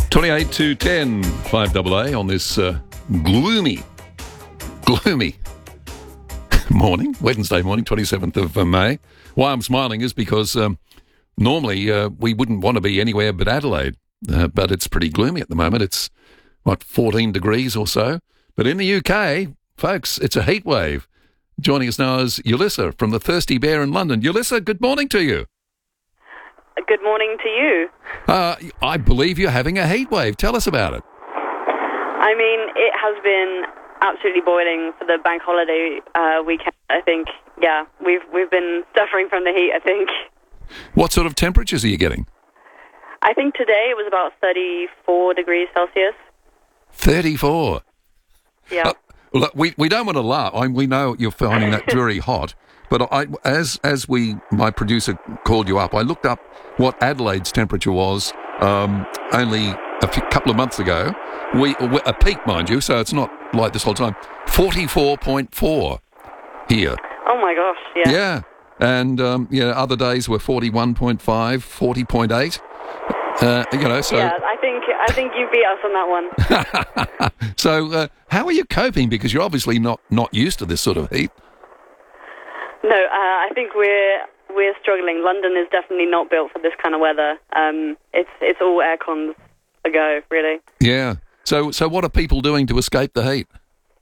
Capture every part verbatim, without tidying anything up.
twenty-eight to ten, five A A on this uh, gloomy, gloomy morning, Wednesday morning, twenty-seventh of May. Why I'm smiling is because um, normally uh, we wouldn't want to be anywhere but Adelaide, uh, but it's pretty gloomy at the moment. It's, what, fourteen degrees or so? But in the U K, folks, it's a heat wave. Joining us now is Ulissa from the Thirsty Bear in London. Ulissa, good morning to you. Good morning to you. Uh, I believe you're having a heat wave. Tell us about it. I mean, it has been absolutely boiling for the bank holiday uh, weekend, I think. Yeah, we've we've been suffering from the heat, I think. What sort of temperatures are you getting? I think today it was about thirty-four degrees Celsius. thirty-four? Yeah. Uh, look, we, we don't want to laugh. I, we know you're finding that very hot. But I, as as we, my producer called you up, I looked up what Adelaide's temperature was um, only a few, couple of months ago. We a peak, mind you, so it's not like this whole time. forty-four point four here. Oh my gosh! Yeah. Yeah, and um, yeah, other days were forty-one point five, forty point eight. Uh, you know, so yeah, I think I think you beat us on that one. So, uh, how are you coping? Because you're obviously not not used to this sort of heat. No, uh, I think we're we're struggling. London is definitely not built for this kind of weather. Um, it's it's all air cons a go, really. Yeah. So so what are people doing to escape the heat?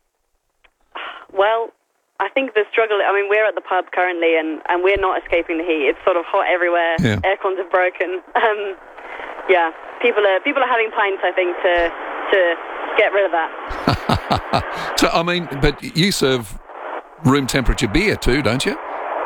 Well, I think the struggle. I mean, we're at the pub currently, and, and we're not escaping the heat. It's sort of hot everywhere. Yeah. Air cons are broken. Um, yeah, people are people are having pints, I think, to to get rid of that. So I mean, but you serve room temperature beer too, don't you?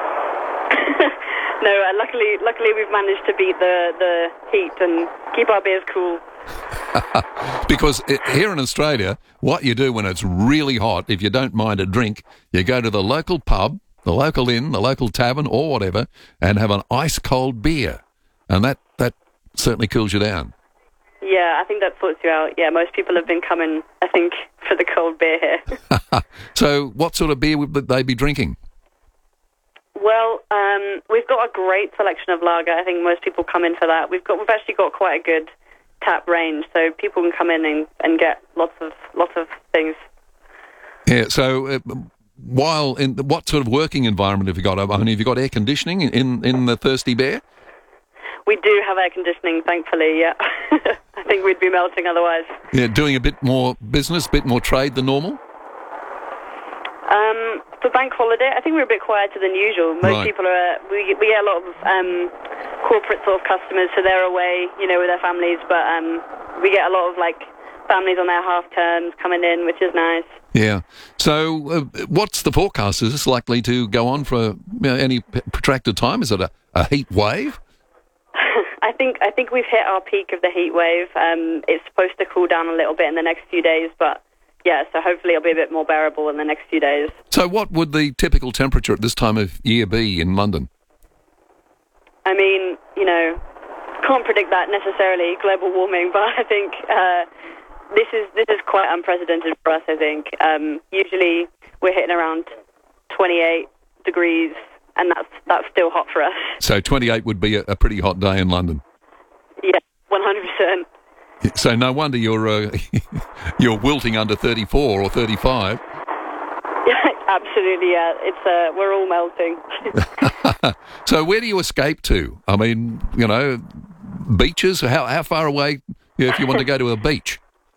No, uh, luckily, luckily we've managed to beat the, the heat and keep our beers cool. Because it, here in Australia, what you do when it's really hot, if you don't mind a drink, you go to the local pub, the local inn, the local tavern or whatever, and have an ice-cold beer. And that, that certainly cools you down. Yeah, I think that sorts you out. Yeah, most people have been coming, I think, for the cold beer here. So what sort of beer would they be drinking? Well, um, we've got a great selection of lager. I think most people come in for that. We've got we've actually got quite a good tap range, so people can come in and, and get lots of lots of things. Yeah. So, uh, while in what sort of working environment have you got? I mean, have you got air conditioning in in the Thirsty Bear? We do have air conditioning, thankfully. Yeah. I think we'd be melting otherwise. Yeah, doing a bit more business, a bit more trade than normal. Um, for bank holiday, I think we're a bit quieter than usual. Most Right. people are. We we get a lot of um, corporate sort of customers, so they're away, you know, with their families. But um, we get a lot of like families on their half terms coming in, which is nice. Yeah. So, uh, what's the forecast? Is this likely to go on for you know, any p- protracted time? Is it a, a heat wave? I think I think we've hit our peak of the heat wave. Um, it's supposed to cool down a little bit in the next few days, but yeah, so hopefully it'll be a bit more bearable in the next few days. So what would the typical temperature at this time of year be in London? I mean, you know, can't predict that necessarily, global warming, but I think uh, this is this is quite unprecedented for us, I think. Um, usually we're hitting around twenty-eight degrees, and that's that's still hot for us. So twenty-eight would be a, a pretty hot day in London. Yeah, one hundred percent. So no wonder you're uh, you're wilting under thirty-four or thirty-five. Yeah, absolutely. Yeah, it's uh, we're all melting. So where do you escape to? I mean, you know, beaches. How how far away? You know, if you want to go to a beach.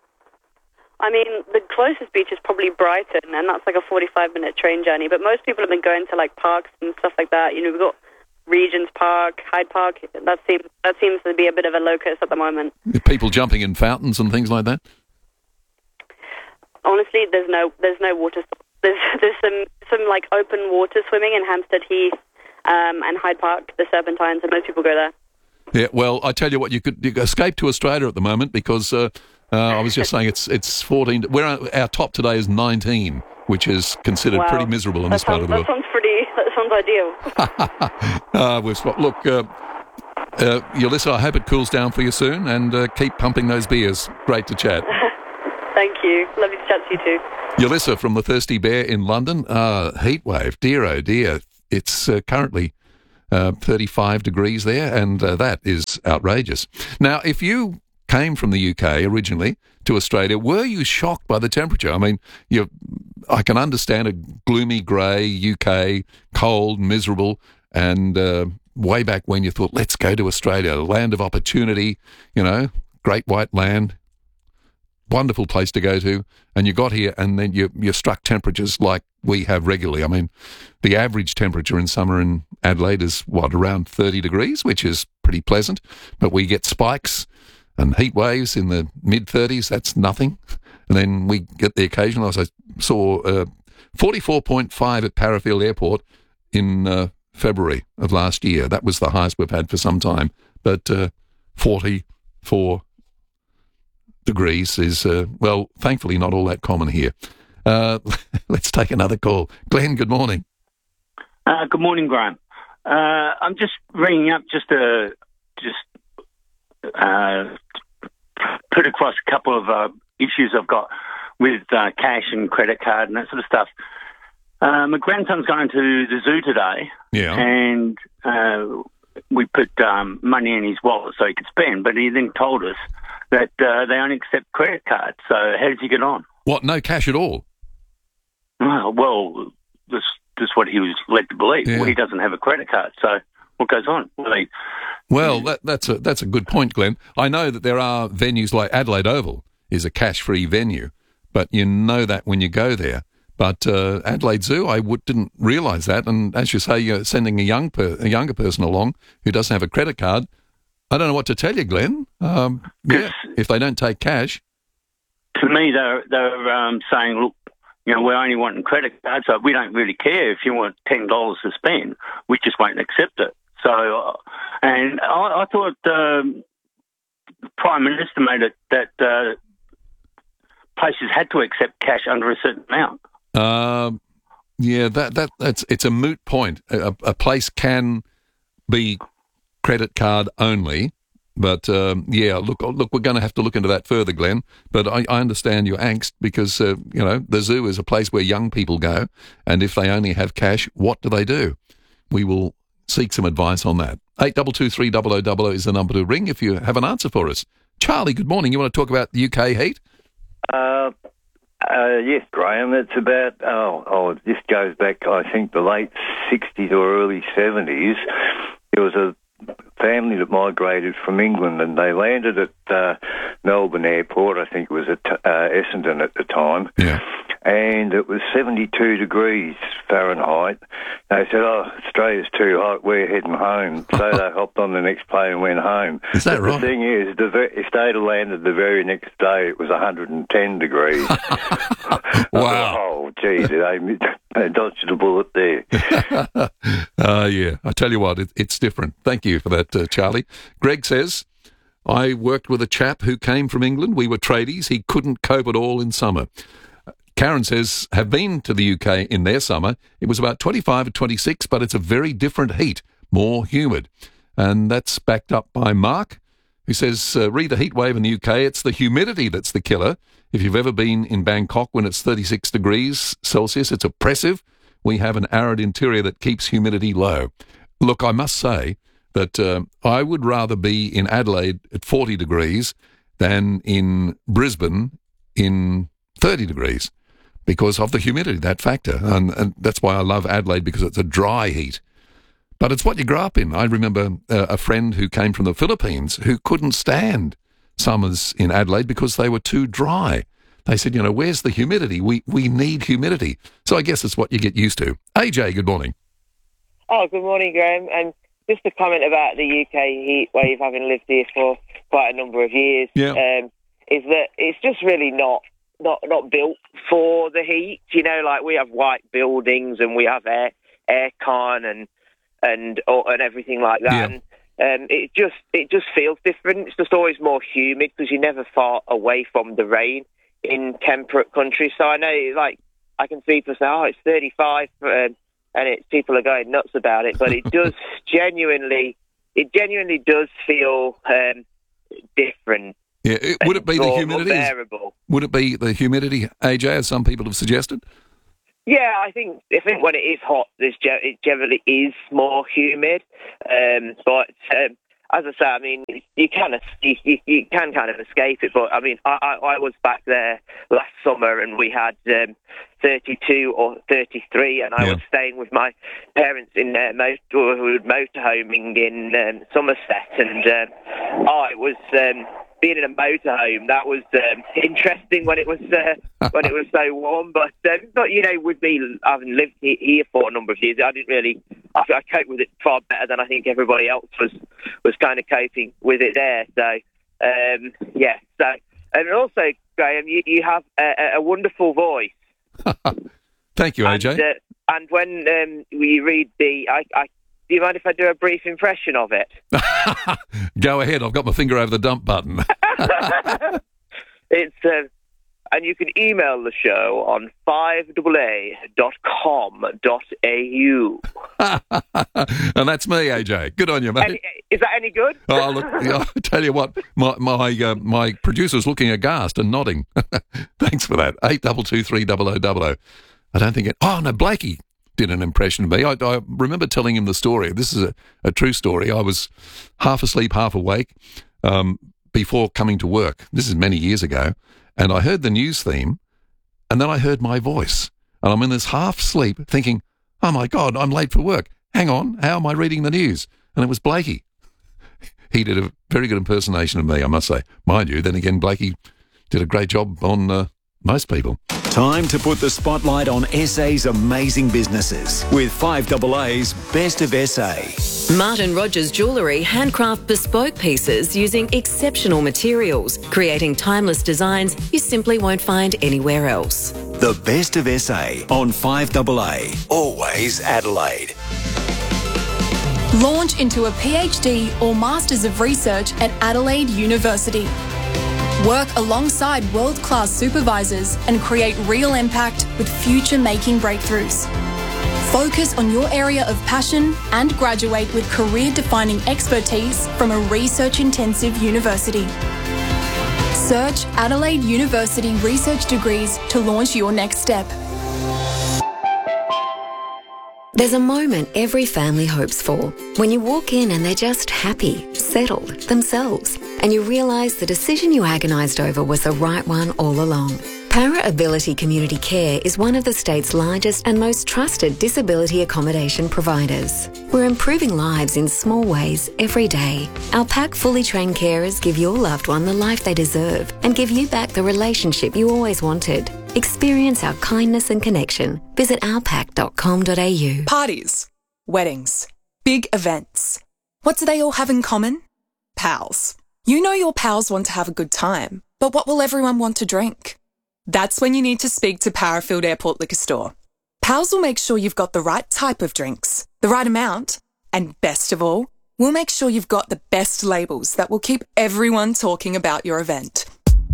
I mean, the closest beach is probably Brighton, and that's like a forty-five minute train journey. But most people have been going to like parks and stuff like that. You know, we've got Regent's Park, Hyde Park. That seems that seems to be a bit of a locus at the moment. People jumping in fountains and things like that. Honestly, there's no there's no water. There's there's some some like open water swimming in Hampstead Heath um, and Hyde Park, the Serpentines, and most people go there. Yeah, well, I tell you what, you could, you could escape to Australia at the moment because uh, uh, I was just saying it's it's fourteen. We're our top today is nineteen, which is considered Wow. pretty miserable in That this part sounds, of the world. that sounds pretty. That sounds ideal. uh, we've spot, look, uh, uh, Ulissa, I hope it cools down for you soon, and uh, keep pumping those beers. Great to chat. Thank you. Lovely to chat to you too. Ulissa from the Thirsty Bear in London. Uh, heat wave, dear oh dear. It's uh, currently uh, thirty-five degrees there, and uh, that is outrageous. Now, if you came from the U K originally to Australia, were you shocked by the temperature? I mean, you, I can understand a gloomy grey U K, cold, miserable, and uh, way back when you thought, let's go to Australia, land of opportunity, you know, great white land, wonderful place to go to, and you got here and then you, you struck temperatures like we have regularly. I mean, the average temperature in summer in Adelaide is, what, around thirty degrees, which is pretty pleasant, but we get spikes and heat waves in the mid-thirties, that's nothing. And then we get the occasional, as I saw, uh, forty-four point five at Parafield Airport in uh, February of last year. That was the highest we've had for some time. But uh, forty-four degrees is, uh, well, thankfully not all that common here. Uh, let's take another call. Glenn, good morning. Uh, good morning, Graham. Uh, I'm just ringing up just to just uh, put across a couple of uh, issues I've got with uh, cash and credit card and that sort of stuff. Uh, my grandson's going to the zoo today, Yeah. and uh, we put um, money in his wallet so he could spend, but he then told us that uh, they only accept credit cards. So how does he get on? What, no cash at all? Oh, well, this this is what he was led to believe. Yeah. Well, he doesn't have a credit card, so what goes on? Well, they, Well, that, that's a that's a good point, Glenn. I know that there are venues like Adelaide Oval is a cash-free venue, but you know that when you go there. But uh, Adelaide Zoo, I would, didn't realise that. And as you say, you're sending a young per, a younger person along who doesn't have a credit card. I don't know what to tell you, Glenn. Um, yeah, if they don't take cash. To me, they're, they're um, saying, look, you know, we're only wanting credit cards, so we don't really care if you want ten dollars to spend. We just won't accept it. So, uh, and I, I thought um, the Prime Minister made it that uh, places had to accept cash under a certain amount. Um, yeah, that that that's it's a moot point. A, a place can be credit card only, but um, yeah, look, look, we're going to have to look into that further, Glenn. But I, I understand your angst because uh, you know the zoo is a place where young people go, and if they only have cash, what do they do? We will seek some advice on that. Eight double two three double o double o is the number to ring if you have an answer for us. Charlie, good morning. You want to talk about the U K heat? Uh, uh, yes, Graham. It's about, oh, oh, this goes back, I think, the late sixties or early seventies. There was a family that migrated from England and they landed at uh, Melbourne Airport. I think it was at uh, Essendon at the time. Yeah. And it was seventy-two degrees Fahrenheit. They said, oh, Australia's too hot, we're heading home. So they hopped on the next plane and went home. Is that but right? The thing is, the ve- if they'd have landed the very next day, it was one hundred ten degrees. Wow. Oh, gee, they, they dodged a bullet there. uh, yeah, I tell you what, it, it's different. Thank you for that, uh, Charlie. Greg says, I worked with a chap who came from England. We were tradies. He couldn't cope at all in summer. Karen says, have been to the U K in their summer. It was about twenty-five or twenty-six, but it's a very different heat, more humid. And that's backed up by Mark, who says, uh, read the heat wave in the U K. It's the humidity that's the killer. If you've ever been in Bangkok when it's thirty-six degrees Celsius, it's oppressive. We have an arid interior that keeps humidity low. Look, I must say that uh, I would rather be in Adelaide at forty degrees than in Brisbane in thirty degrees. Because of the humidity, that factor. And, and that's why I love Adelaide, because it's a dry heat. But it's what you grow up in. I remember uh, a friend who came from the Philippines who couldn't stand summers in Adelaide because they were too dry. They said, you know, where's the humidity? We we need humidity. So I guess it's what you get used to. A J, good morning. Oh, good morning, Graham. And just a comment about the U K heat wave, having lived here for quite a number of years, Yeah. um, is that it's just really not Not not built for the heat, you know. Like we have white buildings and we have air aircon and and or, and everything like that. Yeah. And um, it just it just feels different. It's just always more humid because you're never far away from the rain in temperate countries. So I know, like, I can see people say, "Oh, it's thirty-five," um, and it's people are going nuts about it. But it does genuinely, it genuinely does feel um, different. Yeah, it, would it be the More humidity? unbearable. Would it be the humidity, A J, as some people have suggested? Yeah, I think I think when it is hot, there's ge- it generally is more humid. Um, but um, as I say, I mean, you can you, you, you can kind of escape it, but I mean, I, I, I was back there last summer, and we had um, thirty-two or thirty-three, and I yeah. was staying with my parents in uh, motor, who were motorhoming in um, Somerset, and uh, oh, it was. Um, Being in a motorhome, that was um, interesting when it was uh, when it was so warm. But uh, but you know, with me having lived he- here for a number of years, I didn't really. I, I coped with it far better than I think everybody else was was kind of coping with it there. So um, yeah. So and also, Graham, you, you have a, a wonderful voice. Thank you, A J. And, uh, and when um, you read the, I, I do you mind if I do a brief impression of it? Go ahead. I've got my finger over the dump button. It's uh, and you can email the show on five a a dot com dot a u. And that's me, A J. Good on you, mate. Any, is that any good? Oh, look, I tell you what, my my uh, my producer's looking aghast and nodding. Thanks for that. Eight double two three double o double o. I don't think it. Oh no, Blakey did an impression of me. I, I remember telling him the story. This is a, a true story. I was half asleep, half awake um, before coming to work. This is many years ago. And I heard the news theme, and then I heard my voice. And I'm in this half sleep thinking, oh, my God, I'm late for work. Hang on, how am I reading the news? And it was Blakey. He did a very good impersonation of me, I must say. Mind you, then again, Blakey did a great job on uh, most people. Time to put the spotlight on S A's amazing businesses with five A A's Best of S A. Martin Rogers Jewellery handcraft bespoke pieces using exceptional materials, creating timeless designs you simply won't find anywhere else. The Best of S A on five A A. Always Adelaide. Launch into a PhD or Masters of Research at Adelaide University. Work alongside world-class supervisors and create real impact with future-making breakthroughs. Focus on your area of passion and graduate with career-defining expertise from a research-intensive university. Search Adelaide University Research Degrees to launch your next step. There's a moment every family hopes for, when you walk in and they're just happy, settled, themselves, and you realise the decision you agonised over was the right one all along. Para Ability Community Care is one of the state's largest and most trusted disability accommodation providers. We're improving lives in small ways every day. Our PAC fully trained carers give your loved one the life they deserve and give you back the relationship you always wanted. Experience our kindness and connection. Visit our pac dot com dot a u. Parties, weddings, big events. What do they all have in common? Pals. You know your pals want to have a good time, but what will everyone want to drink? That's when you need to speak to Parafield Airport Liquor Store. Pals will make sure you've got the right type of drinks, the right amount, and best of all, we'll make sure you've got the best labels that will keep everyone talking about your event.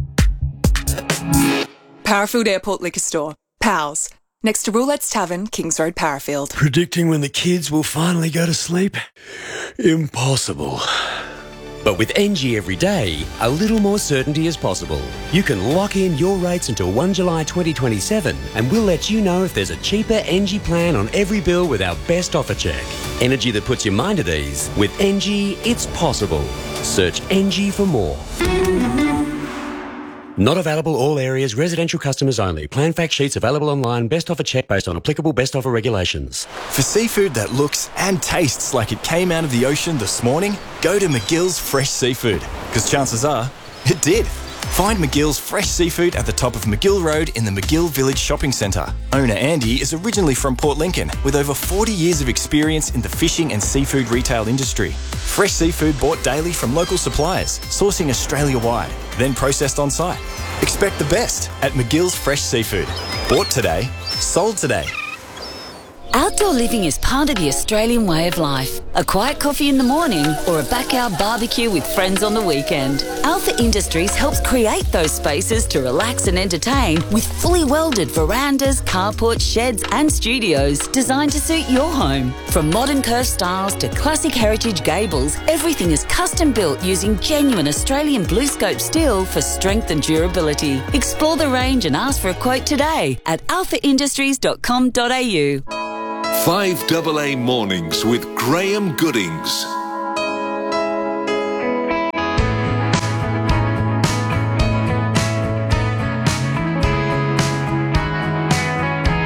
Parafield Airport Liquor Store. Pals. Next to Roulette's Tavern, Kings Road, Parafield. Predicting when the kids will finally go to sleep? Impossible. But with N G every day, a little more certainty is possible. You can lock in your rates until first of July twenty twenty-seven, and we'll let you know if there's a cheaper N G plan on every bill with our best offer check. Energy that puts your mind at ease. With N G, it's possible. Search N G for more. Not available all areas, residential customers only. Plan fact sheets available online. Best offer check based on applicable best offer regulations. For seafood that looks and tastes like it came out of the ocean this morning, go to McGill's Fresh Seafood, because chances are it did. Find McGill's Fresh Seafood at the top of McGill Road in the McGill Village Shopping Centre. Owner Andy is originally from Port Lincoln with over forty years of experience in the fishing and seafood retail industry. Fresh seafood bought daily from local suppliers, sourcing Australia-wide, then processed on site. Expect the best at McGill's Fresh Seafood. Bought today, sold today. Outdoor living is part of the Australian way of life. A quiet coffee in the morning or a backyard barbecue with friends on the weekend. Alpha Industries helps create those spaces to relax and entertain with fully welded verandas, carports, sheds and studios designed to suit your home. From modern curved styles to classic heritage gables, everything is custom built using genuine Australian blue scope steel for strength and durability. Explore the range and ask for a quote today at alpha industries dot com dot a u. five A A Mornings with Graham Goodings.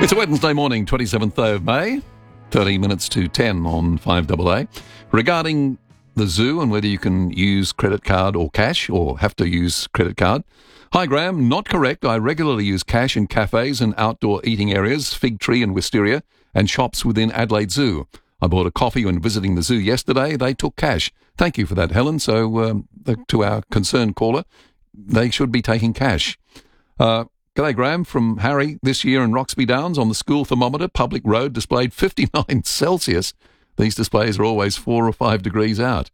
It's a Wednesday morning, twenty-seventh of May, thirteen minutes to ten on five A A. Regarding the zoo and whether you can use credit card or cash or have to use credit card. Hi, Graham. Not correct. I regularly use cash in cafes and outdoor eating areas, Fig Tree and Wisteria, and shops within Adelaide Zoo. I bought a coffee when visiting the zoo yesterday. They took cash. Thank you for that, Helen. So um, the, to our concerned caller, they should be taking cash. Uh, G'day, Graham, from Harry. This year in Roxby Downs on the school thermometer, public road displayed fifty-nine Celsius. These displays are always four or five degrees out.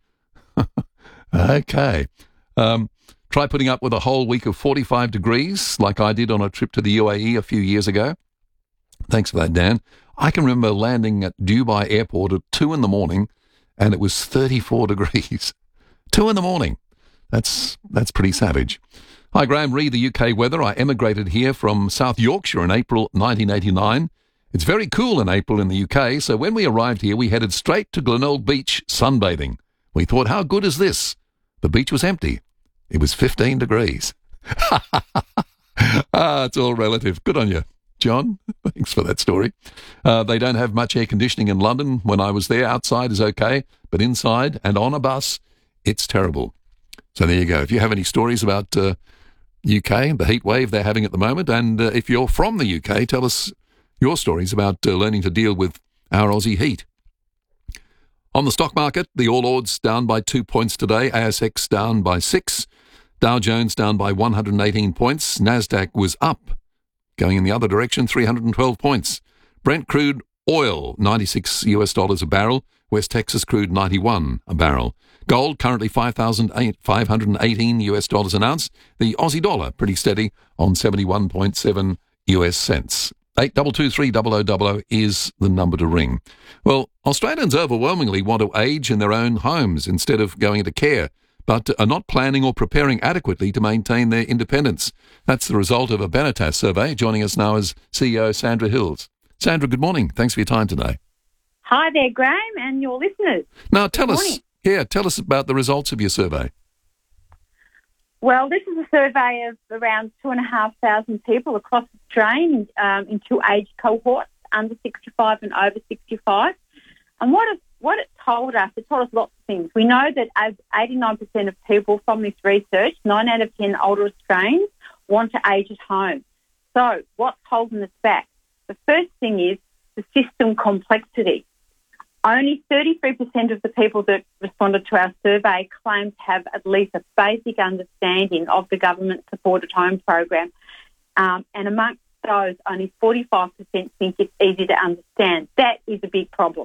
Okay. Um, try putting up with a whole week of forty-five degrees like I did on a trip to the U A E a few years ago. Thanks for that, Dan. I can remember landing at Dubai Airport at two in the morning and it was thirty-four degrees. two in the morning. That's that's pretty savage. Hi, Graham. Read the U K weather. I emigrated here from South Yorkshire in April nineteen eighty-nine. It's very cool in April in the U K, so when we arrived here, we headed straight to Glenelg Beach sunbathing. We thought, how good is this? The beach was empty. It was fifteen degrees. Ah, it's all relative. Good on you, John. Thanks for that story. Uh, they don't have much air conditioning in London. When I was there, outside is okay, but inside and on a bus, it's terrible. So there you go. If you have any stories about uh, U K, the heat wave they're having at the moment, and uh, if you're from the U K, tell us your stories about uh, learning to deal with our Aussie heat. On the stock market, the All Ords down by two points today, A S X down by six, Dow Jones down by one hundred eighteen points, Nasdaq was up, going in the other direction, three hundred twelve points. Brent crude oil, ninety-six US dollars a barrel, West Texas crude ninety-one a barrel. Gold currently five thousand five hundred eighteen US dollars an ounce. The Aussie dollar pretty steady on seventy-one point seven US cents. eight two two three zero zero zero zero is the number to ring. Well, Australians overwhelmingly want to age in their own homes instead of going into care, but are not planning or preparing adequately to maintain their independence. That's the result of a Benetas survey. Joining us now is C E O Sandra Hills. Sandra, good morning. Thanks for your time today. Hi there, Graham, and your listeners. Now, tell good us, morning. yeah, tell us about the results of your survey. Well, this is a survey of around two and a half thousand people across Australia um, in two age cohorts, under sixty-five and over sixty-five. And what it, what it told us, it told us lots of things. We know that as eighty-nine percent of people from this research, nine out of ten older Australians, want to age at home. So what's holding us back? The first thing is the system complexity. Only thirty-three percent of the people that responded to our survey claim to have at least a basic understanding of the government-supported home program. Um, and amongst those, only forty-five percent think it's easy to understand. That is a big problem.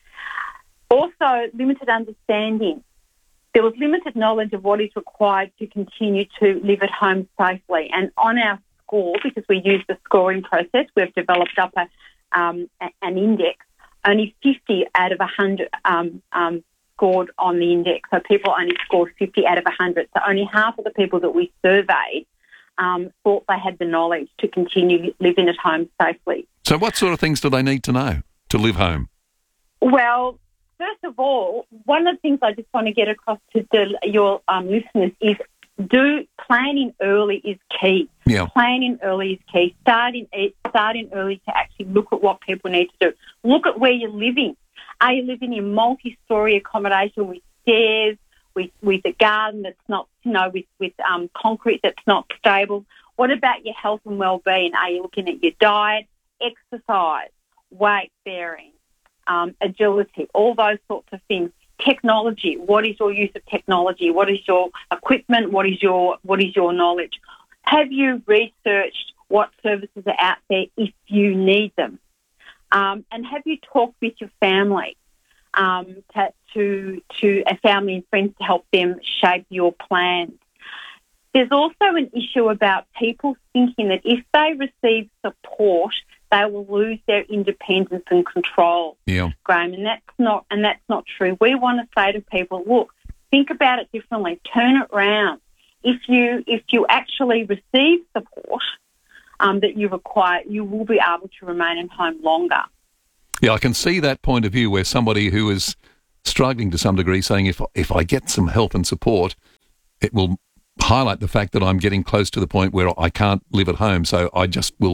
Also, limited understanding. There was limited knowledge of what is required to continue to live at home safely. And on our score, because we use the scoring process, we've developed up a, um, an index. Only fifty out of one hundred um, um, scored on the index. So people only scored fifty out of one hundred. So only half of the people that we surveyed um, thought they had the knowledge to continue living at home safely. So what sort of things do they need to know to live home? Well, first of all, one of the things I just want to get across to the, your um, listeners is do planning early is key. Yeah. Planning early is key. Starting starting early to actually look at what people need to do. Look at where you're living. Are you living in multi-storey accommodation with stairs, with with a garden that's not, you know, with with um, concrete that's not stable? What about your health and well-being? Are you looking at your diet, exercise, weight bearing, um, agility, all those sorts of things? Technology. What is your use of technology? What is your equipment? What is your what is your knowledge? Have you researched what services are out there if you need them? Um, and have you talked with your family, um, to, to to a family and friends to help them shape your plans? There's also an issue about people thinking that if they receive support, they will lose their independence and control, yeah. Graham, and that's not and that's not true. We want to say to people, look, think about it differently, turn it round. If you if you actually receive support um, that you require, you will be able to remain at home longer. Yeah, I can see that point of view where somebody who is struggling to some degree saying if if I get some help and support, it will highlight the fact that I'm getting close to the point where I can't live at home, so I just will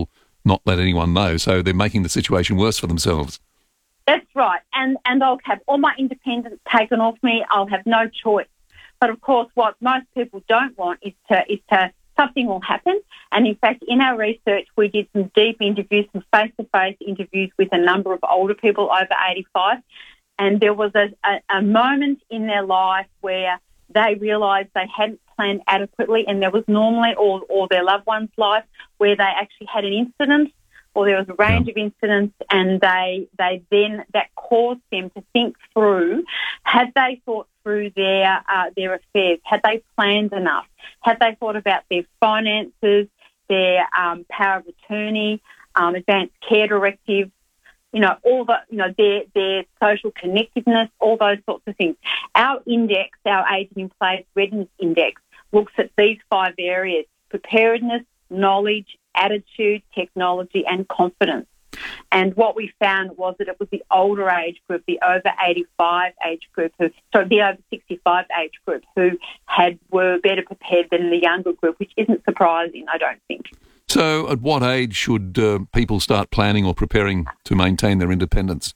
not let anyone know. So they're making the situation worse for themselves. That's right. And and I'll have all my independence taken off me. I'll have no choice. But of course, what most people don't want is to is to something will happen. And in fact, in our research, we did some deep interviews, some face-to-face interviews with a number of older people over eighty-five. And there was a, a, a moment in their life where they realised they hadn't planned adequately, and there was normally, or, or their loved one's life, where they actually had an incident, or there was a range yeah. of incidents, and they they then, that caused them to think through, had they thought through their uh, their affairs, had they planned enough, had they thought about their finances, their um, power of attorney, um, advanced care directives, you know, all the, you know, their their social connectedness, all those sorts of things. Our index, our Aging in Place Readiness Index, looks at these five areas: preparedness, knowledge, attitude, technology, and confidence. And what we found was that it was the older age group, the over eighty-five age group, who, sorry, the over sixty-five age group, who had were better prepared than the younger group, which isn't surprising, I don't think. So at what age should uh, people start planning or preparing to maintain their independence?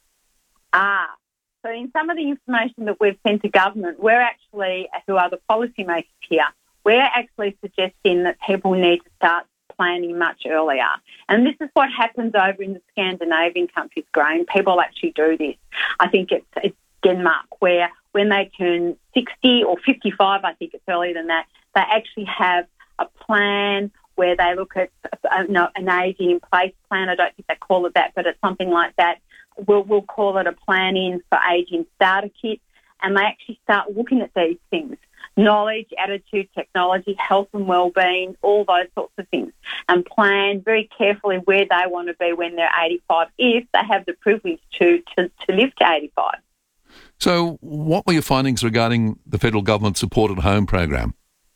Ah, so in some of the information that we've sent to government, we're actually, who are the policymakers here, we're actually suggesting that people need to start planning much earlier. And this is what happens over in the Scandinavian countries, Graham. People actually do this. I think it's, it's Denmark, where when they turn sixty or fifty-five, I think it's earlier than that, they actually have a plan where they look at uh, no, an aging in place plan. I don't think they call it that, but it's something like that. We'll, we'll call it a plan-in for aging starter kit. And they actually start looking at these things: knowledge, attitude, technology, health and well-being, all those sorts of things, and plan very carefully where they want to be when they're eighty-five, if they have the privilege to, to, to live to eighty-five. So what were your findings regarding the federal government supported home program?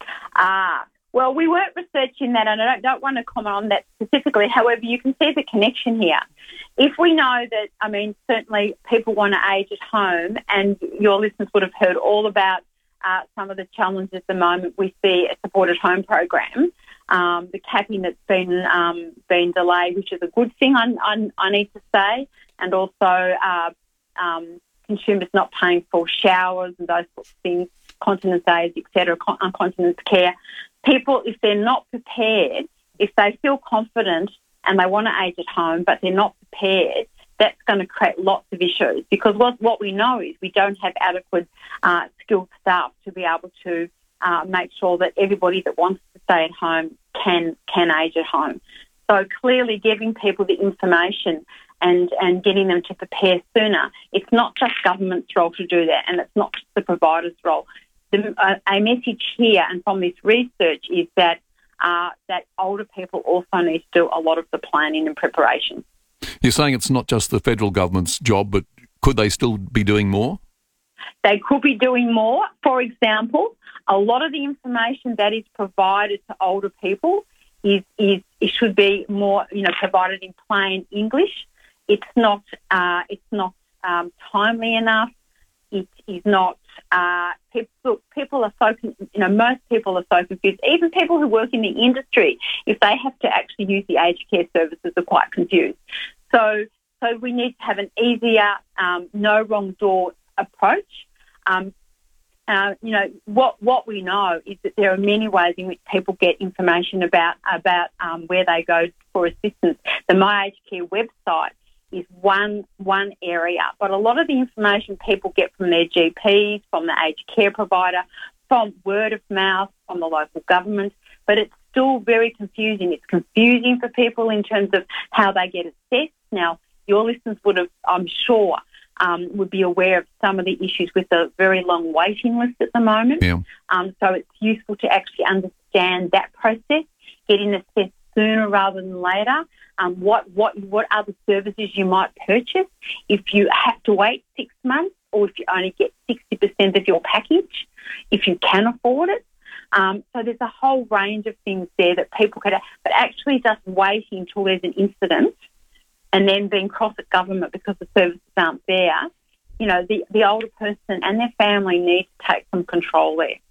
Ah, well, we weren't researching that, and I don't, don't want to comment on that specifically. However, you can see the connection here. If we know that, I mean, certainly people want to age at home, and your listeners would have heard all about uh, some of the challenges at the moment with the supported home program, um, the capping that's been um, been delayed, which is a good thing, I, I, I need to say, and also uh, um, consumers not paying for showers and those sorts of things, continence aids, et cetera, con- continence care. People, if they're not prepared, if they feel confident and they want to age at home but they're not prepared, that's going to create lots of issues, because what, what we know is we don't have adequate uh, skilled staff to be able to uh, make sure that everybody that wants to stay at home can can age at home. So clearly giving people the information and, and getting them to prepare sooner, it's not just government's role to do that, and it's not just the provider's role. The, uh, a message here and from this research is that uh, that older people also need to do a lot of the planning and preparation. You're saying it's not just the federal government's job, but could they still be doing more? They could be doing more. For example, a lot of the information that is provided to older people is, is it should be more, you know, provided in plain English. It's not uh, it's not um, timely enough. It is not. Uh, people, people are so, you know, most people are so confused. Even people who work in the industry, if they have to actually use the aged care services, are quite confused. So, so we need to have an easier, um, no wrong door approach. Um, uh, you know, what what we know is that there are many ways in which people get information about about um, where they go for assistance. The My Aged Care website is one one area, but a lot of the information people get from their G Ps, from the aged care provider, from word of mouth, from the local government, but it's still very confusing. It's confusing for people in terms of how they get assessed. Now, your listeners would have, I'm sure, um, would be aware of some of the issues with the very long waiting list at the moment. Yeah. Um, so it's useful to actually understand that process, getting assessed sooner rather than later. Um, what what what other services you might purchase if you have to wait six months, or if you only get sixty percent of your package, if you can afford it. Um, so there's a whole range of things there that people could have, but actually just waiting until there's an incident and then being cross at government because the services aren't there, you know, the, the older person and their family need to take some control there.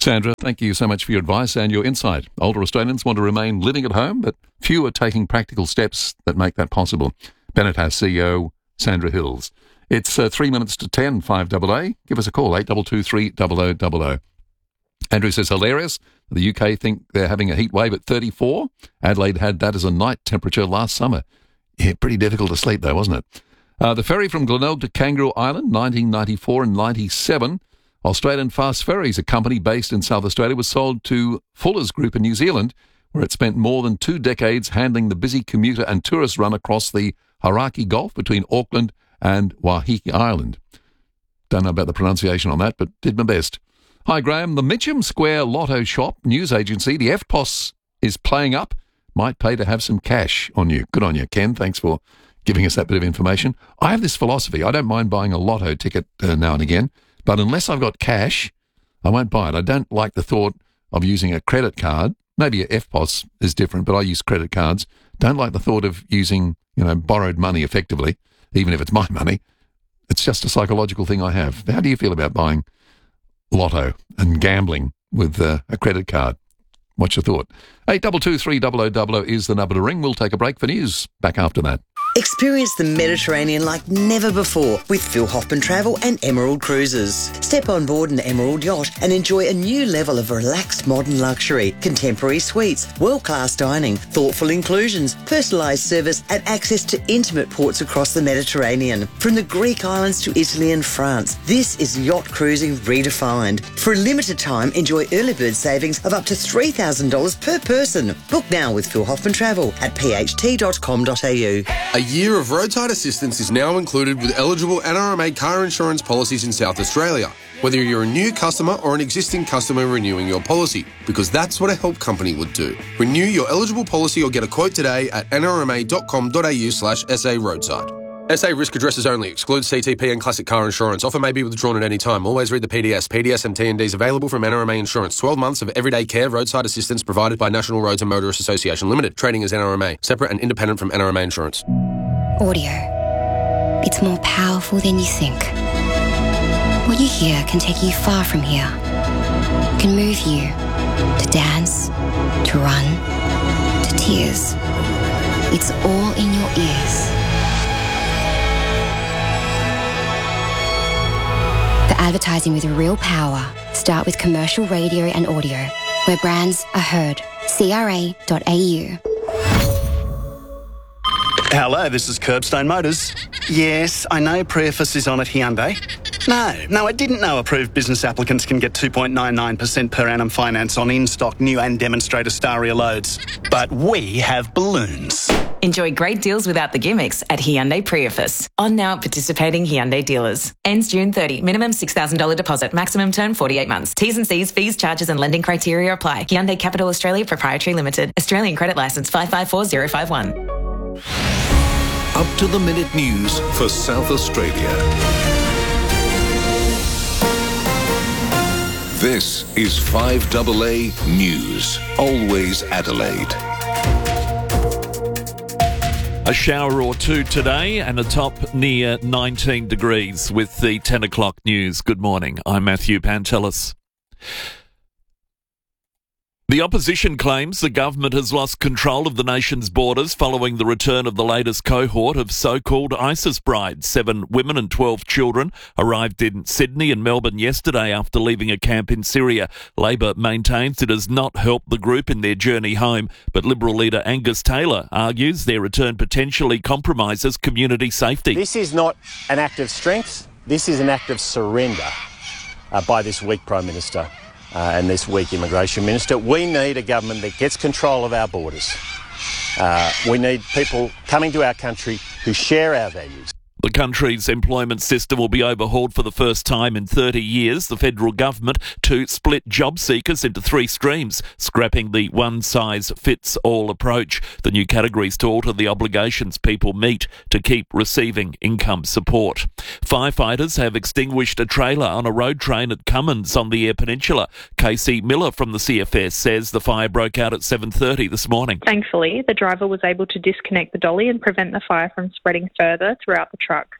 Sandra, thank you so much for your advice and your insight. Older Australians want to remain living at home, but few are taking practical steps that make that possible. Benetas C E O Sandra Hills. It's uh, three minutes to ten, five double A. Give us a call, eight two two three double oh double oh. Andrew says, hilarious. The U K think they're having a heat wave at thirty-four. Adelaide had that as a night temperature last summer. Yeah, pretty difficult to sleep though, wasn't it? Uh, the ferry from Glenelg to Kangaroo Island, nineteen ninety-four and ninety-seven. Australian Fast Ferries, a company based in South Australia, was sold to Fuller's Group in New Zealand, where it spent more than two decades handling the busy commuter and tourist run across the Hauraki Gulf between Auckland and Waiheke Island. Don't know about the pronunciation on that, but did my best. Hi, Graham. The Mitcham Square Lotto Shop news agency, the F P O S, is playing up. Might pay to have some cash on you. Good on you, Ken. Thanks for giving us that bit of information. I have this philosophy. I don't mind buying a lotto ticket uh, now and again, but unless I've got cash, I won't buy it. I don't like the thought of using a credit card. Maybe a F P O S is different, but I use credit cards. Don't like the thought of using, you know, borrowed money effectively, even if it's my money. It's just a psychological thing I have. How do you feel about buying lotto and gambling with uh, a credit card? What's your thought? eight two two three double oh double oh is the number to ring. We'll take a break for news. Back after that. Experience the Mediterranean like never before with Phil Hoffman Travel and Emerald Cruises. Step on board an Emerald yacht and enjoy a new level of relaxed modern luxury, contemporary suites, world-class dining, thoughtful inclusions, personalised service and access to intimate ports across the Mediterranean. From the Greek islands to Italy and France, this is yacht cruising redefined. For a limited time, enjoy early bird savings of up to three thousand dollars per person. Book now with Phil Hoffman Travel at p h t dot com dot a u. A year of roadside assistance is now included with eligible N R M A car insurance policies in South Australia, whether you're a new customer or an existing customer renewing your policy, because that's what a help company would do. Renew your eligible policy or get a quote today at n r m a dot com dot a u slash s a roadside. S A risk addresses only. Excludes C T P and classic car insurance. Offer may be withdrawn at any time. Always read the P D S. P D S and T and Ds available from N R M A Insurance. twelve months of everyday care roadside assistance provided by National Roads and Motorists Association Limited. Trading as N R M A. Separate and independent from N R M A Insurance. Audio. It's more powerful than you think. What you hear can take you far from here. Can move you to dance, to run, to tears. It's all in your ears. For advertising with real power, start with commercial radio and audio, where brands are heard. c r a dot a u. Hello, this is Curbstone Motors. Yes, I know Preface is on at Hyundai. No, no, I didn't know approved business applicants can get two point nine nine percent per annum finance on in-stock new and demonstrator Staria loads. But we have balloons. Enjoy great deals without the gimmicks at Hyundai Preface. On now at participating Hyundai dealers. Ends June thirtieth. Minimum six thousand dollars deposit. Maximum term forty-eight months. T's and C's, fees, charges and lending criteria apply. Hyundai Capital Australia Proprietary Limited. Australian credit licence five five four zero five one. Up to the minute news for South Australia. This is five double A News. Always Adelaide. A shower or two today and a top near nineteen degrees with the ten o'clock news. Good morning. I'm Matthew Pantelis. The opposition claims the government has lost control of the nation's borders following the return of the latest cohort of so-called ISIS brides. Seven women and twelve children arrived in Sydney and Melbourne yesterday after leaving a camp in Syria. Labor maintains it has not helped the group in their journey home, but Liberal leader Angus Taylor argues their return potentially compromises community safety. This is not an act of strength. This is an act of surrender uh, by this weak Prime Minister. Uh, and this weak Immigration Minister. We need a government that gets control of our borders. Uh, we need people coming to our country who share our values. The country's employment system will be overhauled for the first time in thirty years. The federal government to split job seekers into three streams, scrapping the one-size-fits-all approach. The new categories to alter the obligations people meet to keep receiving income support. Firefighters have extinguished a trailer on a road train at Cummins on the Eyre Peninsula. Casey Miller from the C F S says the fire broke out at seven thirty this morning. Thankfully, the driver was able to disconnect the dolly and prevent the fire from spreading further throughout the truck.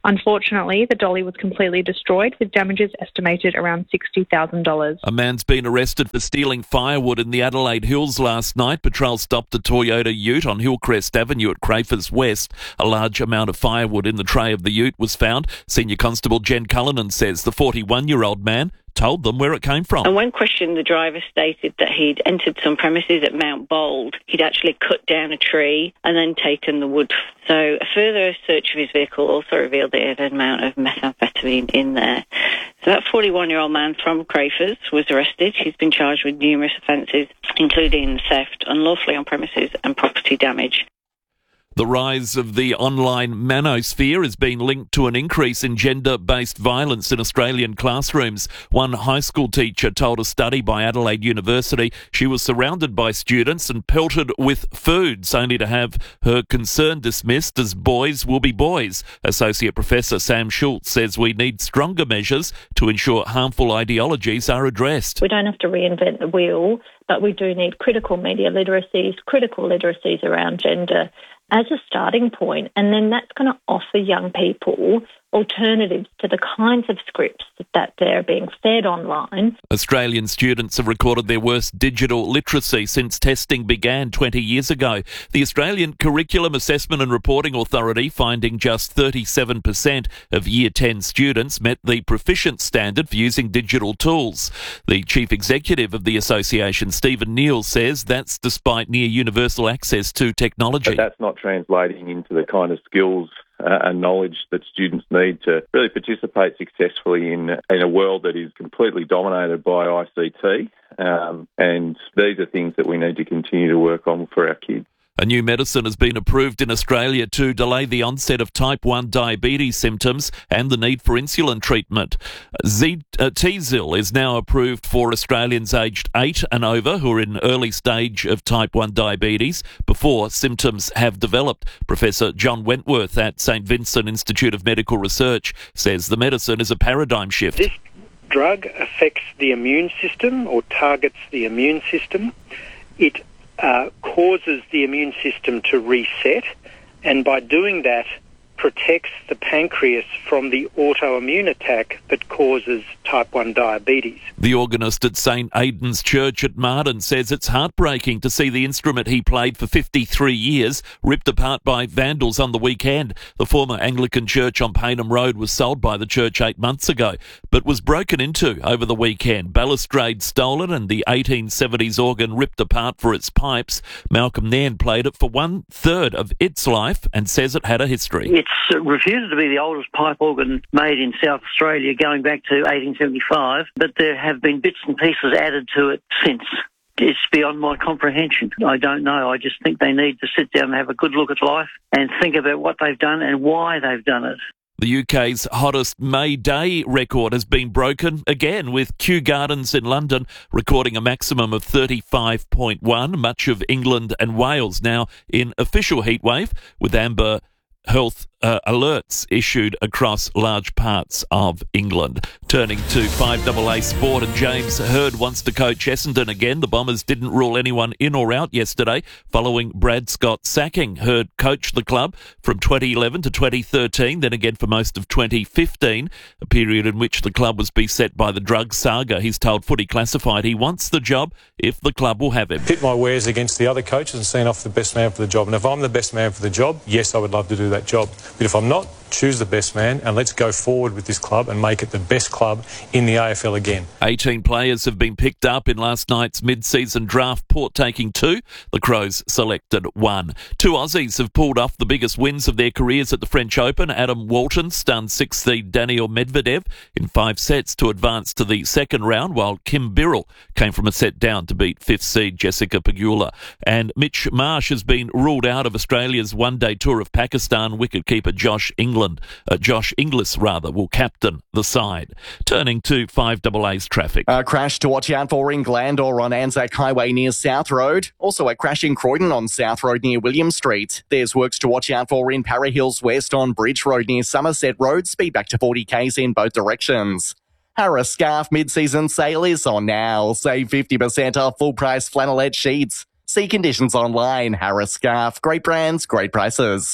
Unfortunately, the dolly was completely destroyed, with damages estimated around sixty thousand dollars. A man's been arrested for stealing firewood in the Adelaide Hills last night. Patrol stopped a Toyota ute on Hillcrest Avenue at Crafers West. A large amount of firewood in the tray of the ute was found. Senior Constable Jen Cullinan says the forty-one-year-old man told them where it came from. And when questioned, the driver stated that he'd entered some premises at Mount Bold. He'd actually cut down a tree and then taken the wood. So a further search of his vehicle also revealed that it had an amount of methamphetamine in there. So that forty-one-year-old man from Crafers was arrested. He's been charged with numerous offences, including theft, unlawfully on premises and property damage. The rise of the online manosphere has been linked to an increase in gender-based violence in Australian classrooms. One high school teacher told a study by Adelaide University she was surrounded by students and pelted with foods, only to have her concern dismissed as boys will be boys. Associate Professor Sam Schultz says we need stronger measures to ensure harmful ideologies are addressed. We don't have to reinvent the wheel, but we do need critical media literacies, critical literacies around gender as a starting point, and then that's going to offer young people alternatives to the kinds of scripts that they're being fed online. Australian students have recorded their worst digital literacy since testing began twenty years ago. The Australian Curriculum Assessment and Reporting Authority finding just thirty-seven percent of Year ten students met the proficient standard for using digital tools. The Chief Executive of the association, Stephen Neal, says that's despite near universal access to technology. But that's not translating into the kind of skills Uh, and knowledge that students need to really participate successfully in in a world that is completely dominated by I C T. Um, and these are things that we need to continue to work on for our kids. A new medicine has been approved in Australia to delay the onset of type one diabetes symptoms and the need for insulin treatment. Z- uh, T-Zil is now approved for Australians aged eight and over who are in early stage of type one diabetes before symptoms have developed. Professor John Wentworth at St Vincent Institute of Medical Research says the medicine is a paradigm shift. This drug affects the immune system or targets the immune system. It Uh, causes the immune system to reset, and by doing that protects the pancreas from the autoimmune attack that causes type one diabetes. The organist at St Aidan's Church at Marden says it's heartbreaking to see the instrument he played for fifty-three years ripped apart by vandals on the weekend. The former Anglican church on Paynham Road was sold by the church eight months ago, but was broken into over the weekend. Balustrade stolen and the eighteen seventies organ ripped apart for its pipes. Malcolm Nairn played it for one-third of its life and says it had a history. It's reputed to be the oldest pipe organ made in South Australia, going back to eighteen seventy-five, but there have been bits and pieces added to it since. It's beyond my comprehension. I don't know. I just think they need to sit down and have a good look at life and think about what they've done and why they've done it. The U K's hottest May Day record has been broken again, with Kew Gardens in London recording a maximum of thirty-five point one. Much of England and Wales now in official heatwave, with amber health uh, alerts issued across large parts of England. Turning to five A A Sport, and James Hird wants to coach Essendon again. The Bombers didn't rule anyone in or out yesterday following Brad Scott's sacking. Hird coached the club from twenty eleven to twenty thirteen, then again for most of twenty fifteen, a period in which the club was beset by the drug saga. He's told Footy Classified he wants the job if the club will have him. Pit my wares against the other coaches and seen off the best man for the job. And if I'm the best man for the job, yes, I would love to do that job. But if I'm not, choose the best man and let's go forward with this club and make it the best club in the A F L again. eighteen players have been picked up in last night's mid-season draft, Port taking two. The Crows selected one. Two Aussies have pulled off the biggest wins of their careers at the French Open. Adam Walton stunned sixth seed Daniil Medvedev in five sets to advance to the second round, while Kim Birrell came from a set down to beat fifth seed Jessica Pegula. And Mitch Marsh has been ruled out of Australia's one-day tour of Pakistan. Wicketkeeper Josh England Uh, Josh Inglis, rather, will captain the side. Turning to five A A's traffic. A crash to watch out for in Glandore on Anzac Highway near South Road. Also a crash in Croydon on South Road near William Street. There's works to watch out for in Para Hills West on Bridge Road near Somerset Road. Speed back to forty k's in both directions. Harris Scarf mid-season sale is on now. Save fifty percent off full-price flannelette sheets. See conditions online. Harris Scarf. Great brands, great prices.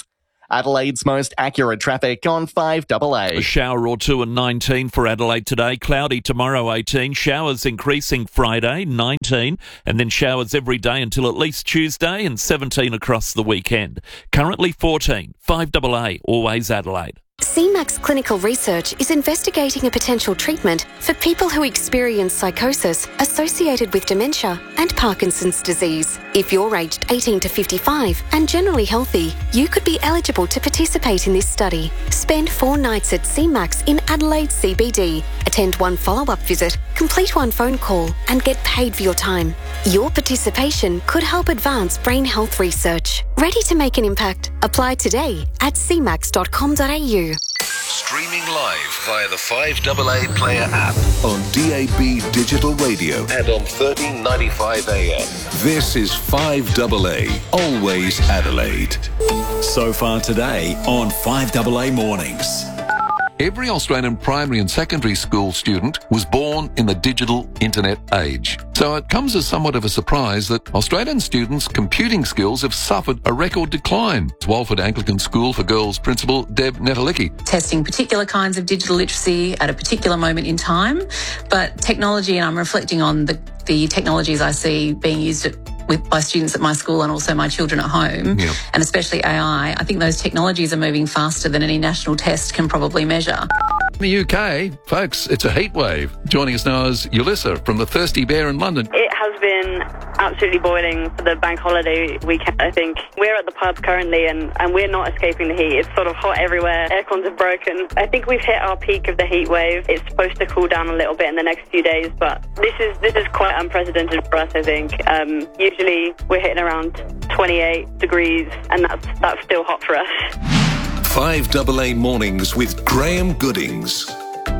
Adelaide's most accurate traffic on five A A. A shower or two and nineteen for Adelaide today. Cloudy tomorrow, eighteen. Showers increasing Friday, nineteen. And then showers every day until at least Tuesday, and seventeen across the weekend. Currently fourteen. five A A, always Adelaide. C MAX Clinical Research is investigating a potential treatment for people who experience psychosis associated with dementia and Parkinson's disease. If you're aged eighteen to fifty-five and generally healthy, you could be eligible to participate in this study. Spend four nights at C MAX in Adelaide C B D. Attend one follow-up visit, complete one phone call and get paid for your time. Your participation could help advance brain health research. Ready to make an impact? Apply today at c max dot com dot a u. Streaming live via the five A A Player app on D A B Digital Radio and on thirteen ninety-five A M. This is five A A, always Adelaide. So far today on five A A Mornings. Every Australian primary and secondary school student was born in the digital internet age. So it comes as somewhat of a surprise that Australian students' computing skills have suffered a record decline. Walford Anglican School for Girls Principal Deb Netalicki. Testing particular kinds of digital literacy at a particular moment in time, but technology, and I'm reflecting on the, the technologies I see being used at with by students at my school and also my children at home, yeah. and especially A I, I think those technologies are moving faster than any national test can probably measure. In the U K, folks, it's a heat wave. Joining us now is Ulissa from the Thirsty Bear in London. It has been absolutely boiling for the bank holiday weekend, I think. We're at the pub currently and, and we're not escaping the heat. It's sort of hot everywhere. Aircons are broken. I think we've hit our peak of the heat wave. It's supposed to cool down a little bit in the next few days, but this is this is quite unprecedented for us, I think. Um, usually we're hitting around twenty-eight degrees and that's, that's still hot for us. five A A Mornings with Graham Goodings.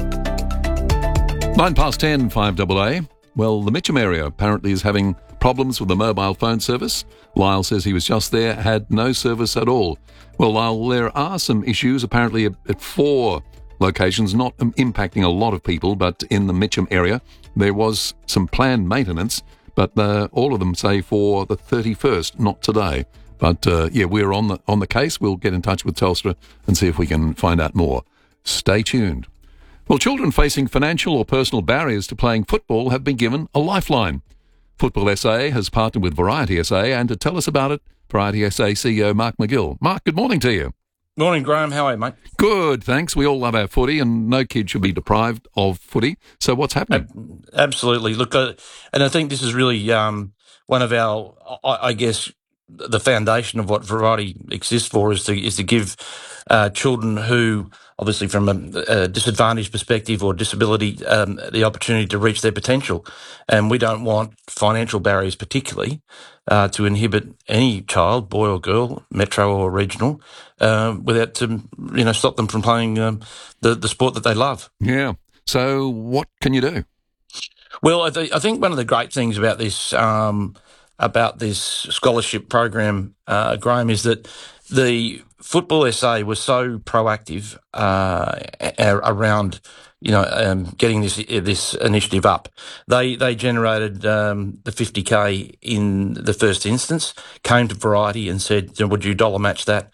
Nine past ten, five A A. Well, the Mitcham area apparently is having problems with the mobile phone service. Lyle says he was just there, had no service at all. Well, Lyle, there are some issues apparently at, at four locations, not um, impacting a lot of people, but in the Mitcham area there was some planned maintenance, but uh, all of them say for the thirty-first, not today. But, uh, yeah, we're on the on the case. We'll get in touch with Telstra and see if we can find out more. Stay tuned. Well, children facing financial or personal barriers to playing football have been given a lifeline. Football S A has partnered with Variety S A, and to tell us about it, Variety S A C E O Mark McGill. Mark, good morning to you. Morning, Graham. How are you, mate? Good, thanks. We all love our footy, and no kid should be deprived of footy. So what's happening? Absolutely. Look, uh, and I think this is really um, one of our, I, I guess, the foundation of what Variety exists for is to is to give uh, children who, obviously from a, a disadvantaged perspective or disability, um, the opportunity to reach their potential. And we don't want financial barriers particularly uh, to inhibit any child, boy or girl, metro or regional, uh, without to, you know, stop them from playing um, the, the sport that they love. Yeah. So what can you do? Well, I, th- I think one of the great things about this um, about this scholarship program, uh, Graham, is that the Football S A was so proactive uh, a- around, you know, um, getting this this initiative up. They they generated um, the fifty K in the first instance, came to Variety and said, would you dollar match that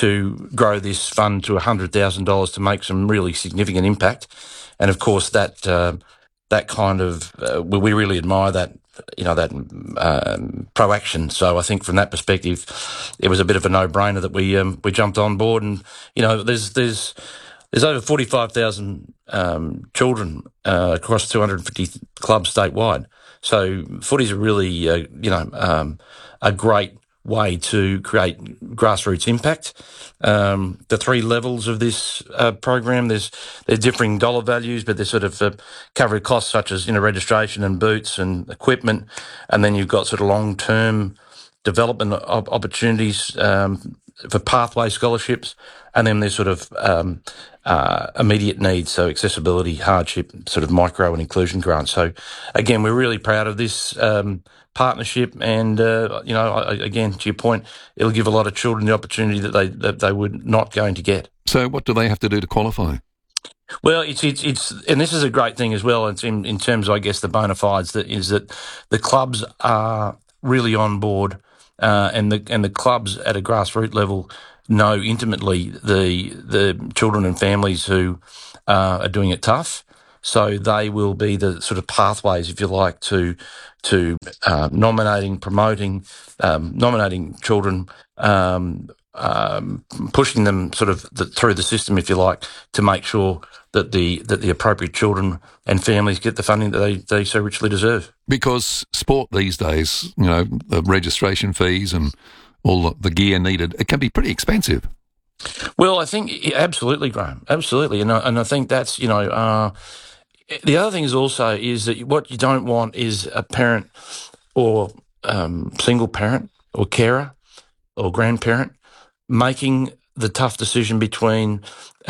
to grow this fund to one hundred thousand dollars to make some really significant impact? And of course, that uh, that kind of, uh, we really admire that, you know, that um, proaction. So I think from that perspective, it was a bit of a no-brainer that we um, we jumped on board. And you know, there's there's there's over forty-five thousand um, children uh, across two hundred fifty clubs statewide. So footy's a really uh, you know um, a great way to create grassroots impact. Um, the three levels of this uh, program, there's there's differing dollar values, but there's sort of uh, covered costs such as, you know, registration and boots and equipment, and then you've got sort of long-term development op- opportunities um, for pathway scholarships, and then there's sort of um, uh, immediate needs, so accessibility, hardship, sort of micro and inclusion grants. So again, we're really proud of this um, partnership, and uh, you know, again, to your point, it'll give a lot of children the opportunity that they that they would not going to get. So, what do they have to do to qualify? Well, it's it's it's, and this is a great thing as well. It's in, in terms of, I guess, the bona fides. That is that the clubs are really on board, uh, and the and the clubs at a grassroots level know intimately the the children and families who uh, are doing it tough. So they will be the sort of pathways, if you like, to to uh, nominating, promoting, um, nominating children, um, um, pushing them sort of the, through the system, if you like, to make sure that the that the appropriate children and families get the funding that they, they so richly deserve. Because sport these days, you know, the registration fees and all the gear needed, it can be pretty expensive. Well, I think absolutely, Graham, absolutely, and I, and I think that's you know. Uh, The other thing is also is that what you don't want is a parent or um, single parent or carer or grandparent making the tough decision between,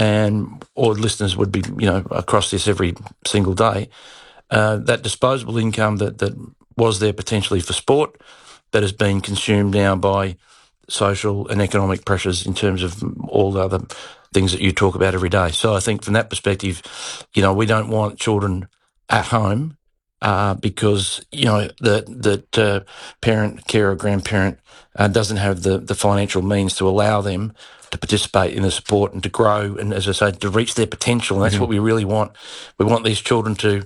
and or listeners would be, you know, across this every single day, uh, that disposable income that, that was there potentially for sport that has been consumed now by social and economic pressures in terms of all the other things that you talk about every day. So I think from that perspective, you know, we don't want children at home uh, because, you know, that that uh, parent, carer, grandparent uh, doesn't have the, the financial means to allow them to participate in the sport and to grow and, as I say, to reach their potential. And that's mm-hmm. what we really want. We want these children to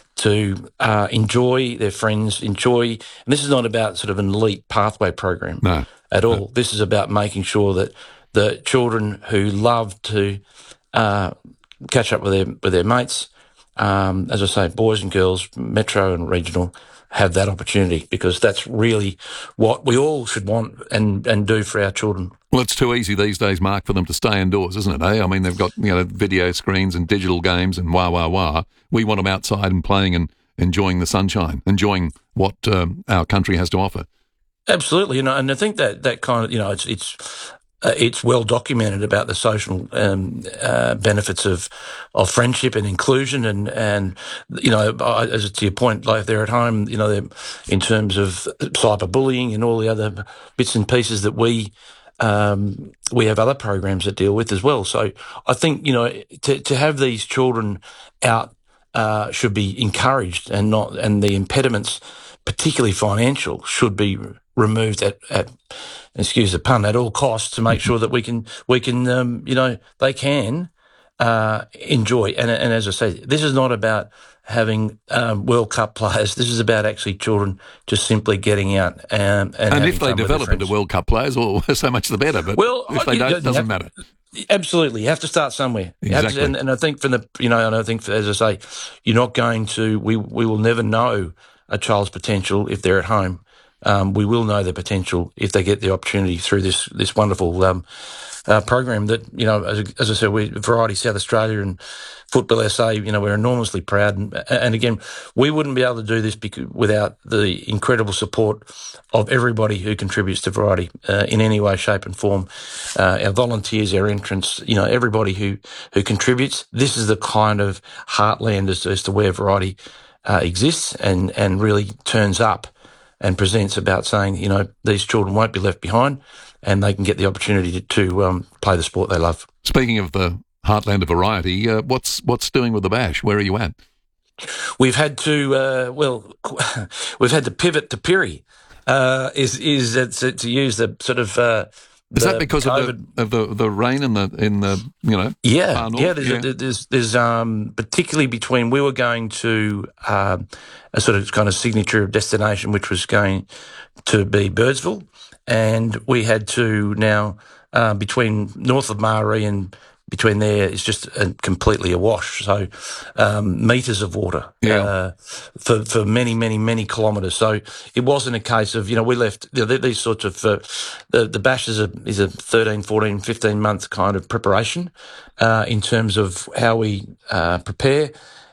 to uh, enjoy their friends, enjoy, and this is not about sort of an elite pathway program no. at all. No. This is about making sure that the children who love to uh, catch up with their with their mates, um, as I say, boys and girls, metro and regional, have that opportunity, because that's really what we all should want and, and do for our children. Well, it's too easy these days, Mark, for them to stay indoors, isn't it, eh? I mean, they've got, you know, video screens and digital games and wah, wah, wah. We want them outside and playing and enjoying the sunshine, enjoying what um, our country has to offer. Absolutely, you know, and I think that, that kind of, you know, it's it's uh, it's well documented about the social um, uh, benefits of of friendship and inclusion, and and you know, as to your point, like if they're at home, you know, they're, in terms of cyberbullying and all the other bits and pieces that we um, we have other programs that deal with as well. So I think, you know, to to have these children out uh, should be encouraged, and not and the impediments, particularly financial, should be removed at, at excuse the pun, at all costs, to make sure that we can we can um, you know, they can uh, enjoy. And and as I say, this is not about having um, World Cup players. This is about actually children just simply getting out and and, and if they develop into World Cup players, well, so much the better. But well, if they don't, it doesn't matter. Absolutely, you have to start somewhere. Exactly. To, and, and I think from the you know, and I think for, as I say, you're not going to. We we will never know a child's potential if they're at home. Um, we will know their potential if they get the opportunity through this this wonderful um, uh, program that, you know, as, as I said, we Variety South Australia and Football S A, you know, we're enormously proud. And, and again, we wouldn't be able to do this because, without the incredible support of everybody who contributes to Variety uh, in any way, shape and form. Uh, our volunteers, our entrants, you know, everybody who, who contributes. This is the kind of heartland as, as to where Variety uh, exists and, and really turns up and presents about saying, you know, these children won't be left behind and they can get the opportunity to, to um, play the sport they love. Speaking of the heartland of Variety, uh, what's what's doing with the Bash? Where are you at? We've had to, uh, well, we've had to pivot to Piri, uh, is is uh, to, to use the sort of... Uh, Is that because of the, of the the rain in the in the you know? Yeah, yeah. There's, yeah. A, there's there's um particularly between we were going to um, a sort of kind of signature destination, which was going to be Birdsville, and we had to now uh, between north of Maree and between there is just a, completely awash. So um, metres of water yeah. uh, for for many many many kilometres. So it wasn't a case of, you know, we left, you know, these sorts of uh, the the Bash is a is a thirteen, fourteen, fifteen month kind of preparation uh, in terms of how we uh, prepare,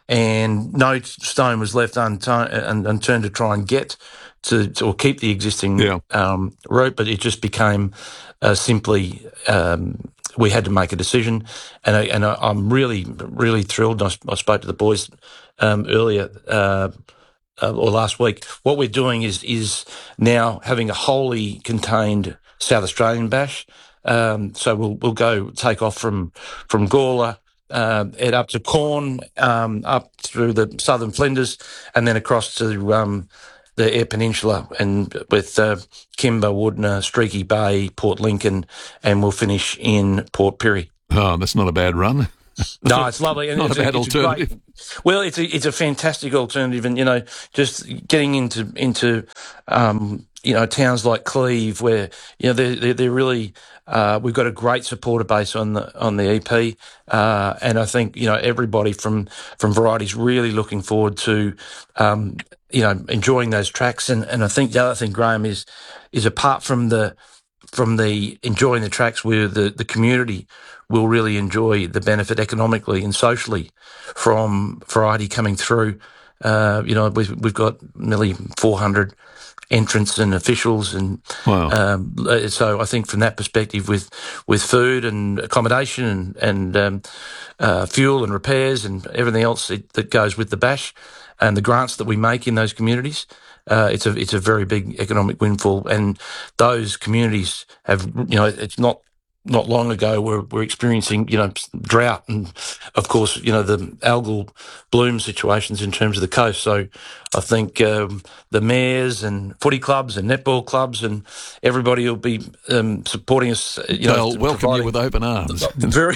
and no stone was left unturned unturned to try and get to, to or keep the existing yeah. um, route, but it just became uh, simply. Um, We had to make a decision, and, I, and I, I'm really, really thrilled. I, I spoke to the boys um, earlier uh, uh, or last week. What we're doing is is now having a wholly contained South Australian Bash. Um, so we'll we'll go take off from from Gawler, uh, head up to Cairn, um, up through the southern Flinders, and then across to um, the Eyre Peninsula, and with uh, Kimber, Woodner, Streaky Bay, Port Lincoln, and we'll finish in Port Pirie. Oh, that's not a bad run. No, it's lovely. And not it's a bad a, it's alternative. A great, well, it's a it's a fantastic alternative, and you know, just getting into into um, you know towns like Cleve, where you know they're they're, they're really uh, we've got a great supporter base on the on the E P, uh, and I think you know everybody from from Variety's really looking forward to um, you know enjoying those tracks, and, and I think the other thing, Graham, is is apart from the from the enjoying the tracks, where the the community will really enjoy the benefit economically and socially from Variety coming through. Uh, you know, we've, we've got nearly four hundred entrants and officials, and wow. um, so I think from that perspective, with with food and accommodation and and um, uh, fuel and repairs and everything else that goes with the bash, and the grants that we make in those communities, uh, it's a it's a very big economic windfall. And those communities have, you know, it's not. Not long ago, we're, we're experiencing, you know, drought and, of course, you know, the algal bloom situations in terms of the coast. So I think um, the mayors and footy clubs and netball clubs and everybody will be um, supporting us. You They'll know, welcome providing, you with open arms. Very,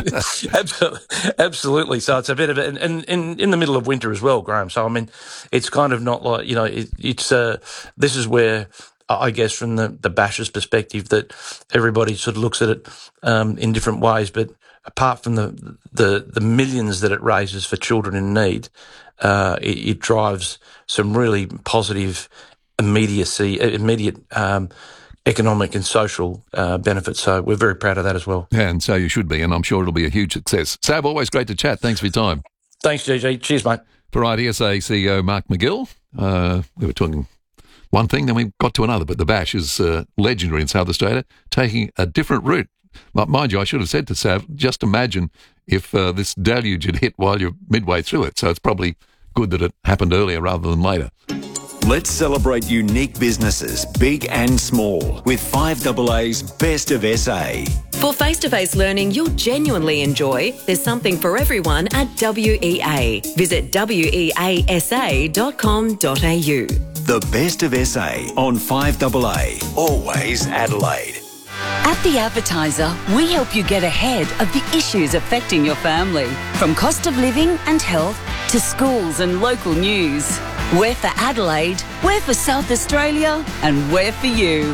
absolutely. So it's a bit of it, and, and, and in the middle of winter as well, Graham. So, I mean, it's kind of not like, you know, it, it's, uh, this is where, I guess from the, the Bash's perspective, that everybody sort of looks at it um, in different ways. But apart from the, the the millions that it raises for children in need, uh, it, it drives some really positive immediacy, immediate um, economic and social uh, benefits. So we're very proud of that as well. Yeah, and so you should be, and I'm sure it'll be a huge success. Sav, always great to chat. Thanks for your time. Thanks, G G. Cheers, mate. Variety S A C E O Mark McGill. Uh, we were talking one thing, then we got to another, but the Bash is uh, legendary in South Australia, taking a different route. But mind you, I should have said to Sav, just imagine if uh, this deluge had hit while you're midway through it. So it's probably good that it happened earlier rather than later. Let's celebrate unique businesses, big and small, with five A A's Best of S A. For face-to-face learning you'll genuinely enjoy, there's something for everyone at W E A. Visit W E A S A dot com dot A U. The Best of S A on five A A, always Adelaide. At The Advertiser, we help you get ahead of the issues affecting your family, from cost of living and health to schools and local news. We're for Adelaide, we're for South Australia, and we're for you.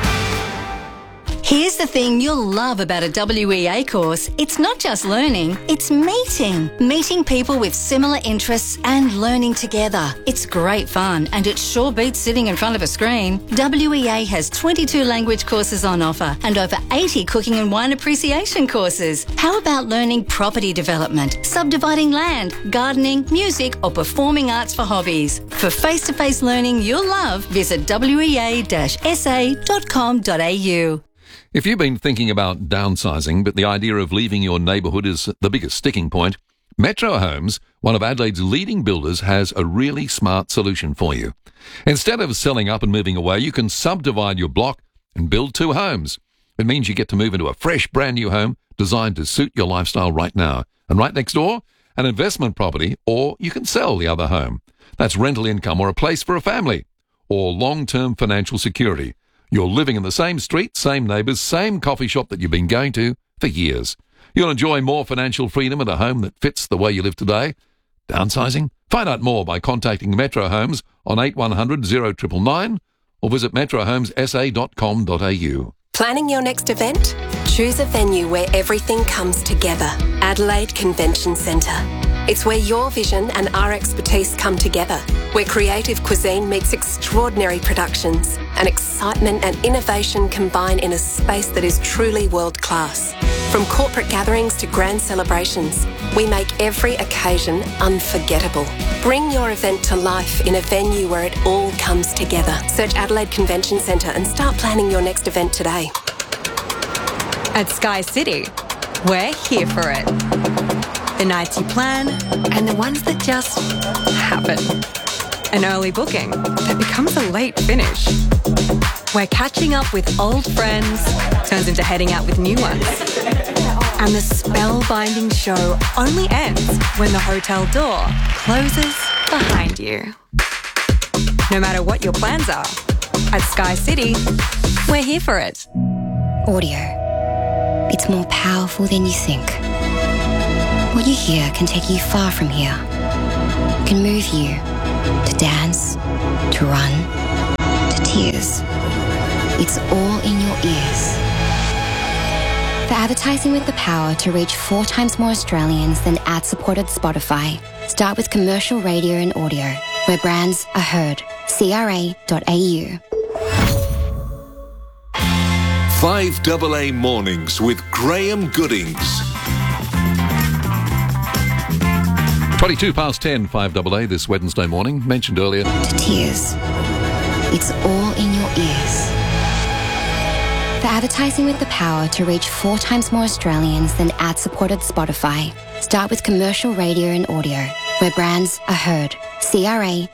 Here's the thing you'll love about a W E A course. It's not just learning, it's meeting. Meeting people with similar interests and learning together. It's great fun, and it sure beats sitting in front of a screen. W E A has twenty-two language courses on offer and over eighty cooking and wine appreciation courses. How about learning property development, subdividing land, gardening, music, or performing arts for hobbies? For face-to-face learning you'll love, visit W E A S A dot com dot A U. If you've been thinking about downsizing, but the idea of leaving your neighbourhood is the biggest sticking point, Metro Homes, one of Adelaide's leading builders, has a really smart solution for you. Instead of selling up and moving away, you can subdivide your block and build two homes. It means you get to move into a fresh, brand new home designed to suit your lifestyle right now. And right next door, an investment property, or you can sell the other home. That's rental income or a place for a family, or long-term financial security. You're living in the same street, same neighbours, same coffee shop that you've been going to for years. You'll enjoy more financial freedom at a home that fits the way you live today. Downsizing? Find out more by contacting Metro Homes on eight one hundred oh nine nine nine or visit metro homes s a dot com dot a u. Planning your next event? Choose a venue where everything comes together. Adelaide Convention Centre. It's where your vision and our expertise come together, where creative cuisine meets extraordinary productions and excitement and innovation combine in a space that is truly world-class. From corporate gatherings to grand celebrations, we make every occasion unforgettable. Bring your event to life in a venue where it all comes together. Search Adelaide Convention Centre and start planning your next event today. At Sky City, we're here for it. The nights you plan and the ones that just happen. An early booking that becomes a late finish. Where catching up with old friends turns into heading out with new ones. And the spellbinding show only ends when the hotel door closes behind you. no matter what your plans are. At Sky City, we're here for it. Audio. It's more powerful than you think. What you hear can take you far from here. It can move you to dance, to run, to tears. It's all in your ears. For advertising with the power to reach four times more Australians than ad-supported Spotify, start with commercial radio and audio, where brands are heard. C R A dot A U. five A A Mornings with Graham Goodings. twenty-two past ten, five A A this Wednesday morning. Mentioned earlier. To tears. It's all in your ears. For advertising with the power to reach four times more Australians than ad-supported Spotify, start with commercial radio and audio, where brands are heard. C R A